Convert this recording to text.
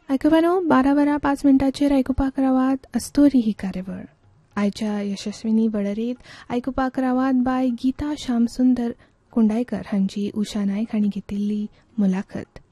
आयकुपानो 12:05 आयकुपाक रावात अस्तोरी ही कार्यावळ. आयच्या यशस्विनी वळेरेंत आयकुपाक रावात बाय गीता श्यामसुंदर कुंडायकर हांची उषा नायक हांणी घेतिल्ली मुलाखत.